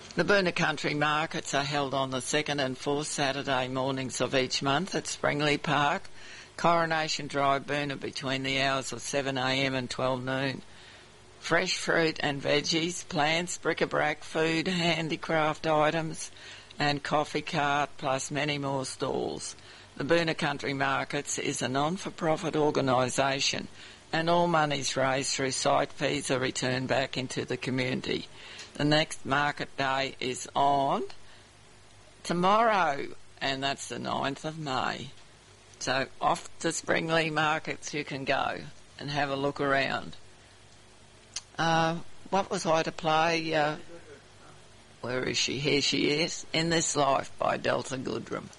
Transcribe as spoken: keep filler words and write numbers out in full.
The Boonah Country Markets are held on the second and fourth Saturday mornings of each month at Springley Park, Coronation Drive, Boonah, between the hours of seven a m and twelve noon. Fresh fruit and veggies, plants, bric-a-brac, food, handicraft items and coffee cart, plus many more stalls. The Boonah Country Markets is a non-for-profit organisation, and all monies raised through site fees are returned back into the community. The next market day is on tomorrow, and that's the ninth of May. So off to Springley Markets you can go and have a look around. Uh, what was I to play? Uh, where is she? Here she is. In This Life by Delta Goodrem.